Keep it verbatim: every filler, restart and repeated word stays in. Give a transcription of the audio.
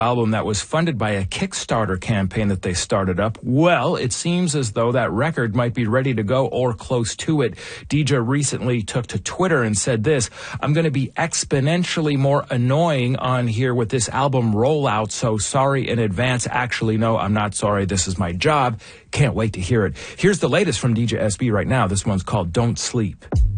album that was funded by a Kickstarter campaign that they started up. Well, it seems as though that record might be ready to go or close to it. Deja recently took to Twitter and said this: "I'm going to be exponentially more annoying on here with this album rollout, so sorry in advance. Actually, no, I'm not sorry. This is my job. Can't wait to hear it." Here's the latest from Deja S B right now. This one's called Don't Sleep.